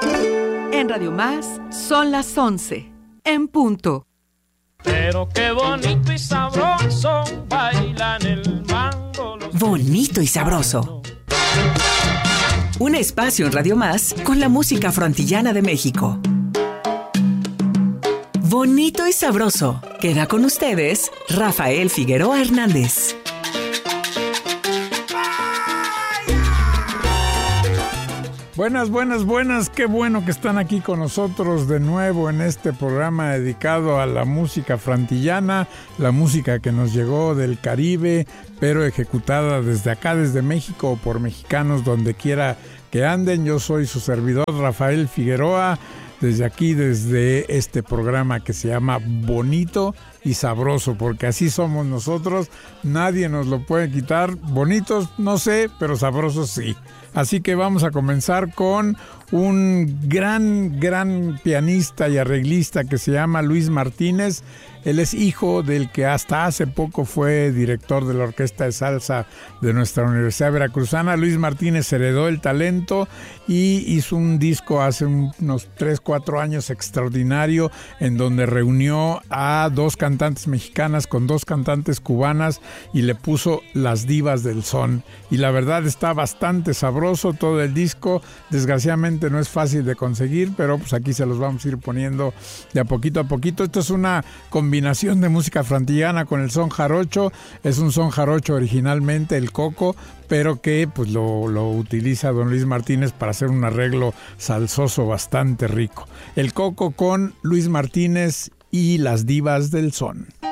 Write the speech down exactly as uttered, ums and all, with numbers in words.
En Radio Más son las once, en punto. Pero qué bonito y sabroso bailan el mango. Bonito y sabroso. Un espacio en Radio Más con la música afroantillana de México. Bonito y sabroso. Queda con ustedes Rafael Figueroa Hernández. Buenas, buenas, buenas. Qué bueno que están aquí con nosotros de nuevo en este programa dedicado a la música afroantillana, la música que nos llegó del Caribe, pero ejecutada desde acá, desde México, o por mexicanos donde quiera que anden. Yo soy su servidor Rafael Figueroa, desde aquí, desde este programa que se llama Bonito y Sabroso, porque así somos nosotros, nadie nos lo puede quitar. Bonitos, no sé, pero sabrosos sí. Así que vamos a comenzar con un gran, gran pianista y arreglista que se llama Luis Martínez. Él es hijo del que hasta hace poco fue director de la Orquesta de Salsa de nuestra Universidad Veracruzana. Luis Martínez heredó el talento y hizo un disco hace unos tres, cuatro años extraordinario, en donde reunió a dos cantantes mexicanas con dos cantantes cubanas y le puso Las Divas del Son. Y la verdad está bastante sabroso todo el disco. Desgraciadamente no es fácil de conseguir, pero pues aquí se los vamos a ir poniendo de a poquito a poquito. Esto es una combinación de música afroantillana con el son jarocho. Es un son jarocho originalmente, el coco, pero que pues lo, lo utiliza don Luis Martínez para hacer un arreglo salsoso bastante rico. El coco con Luis Martínez y Las Divas del Son.